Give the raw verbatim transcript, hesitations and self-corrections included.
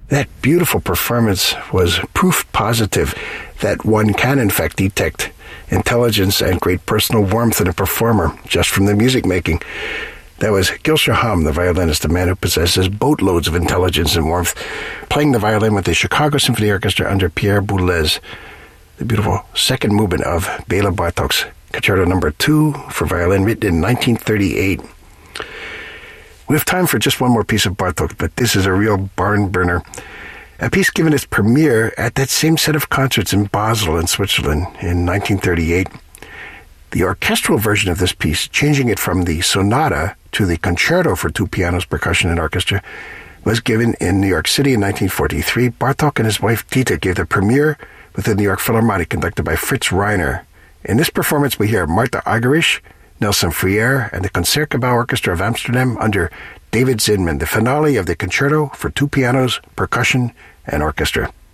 That beautiful performance was proof positive that one can in fact detect intelligence and great personal warmth in a performer just from the music making. That was Gil Shaham, the violinist, a man who possesses boatloads of intelligence and warmth, playing the violin with the Chicago Symphony Orchestra under Pierre Boulez. The beautiful second movement of Bela Bartok's Concerto Number Two for violin, written in nineteen thirty-eight. We have time for just one more piece of Bartok, but this is a real barn burner. A piece given its premiere at that same set of concerts in Basel in Switzerland in nineteen thirty-eight. The orchestral version of this piece, changing it from the sonata to the concerto for two pianos, percussion, and orchestra, was given in New York City in nineteen forty-three. Bartok and his wife Dita gave the premiere with the New York Philharmonic, conducted by Fritz Reiner. In this performance, we hear Martha Argerich, Nelson Friere, and the Concertgebouw Orchestra of Amsterdam under David Zinman, the finale of the concerto for two pianos, percussion, and orchestra.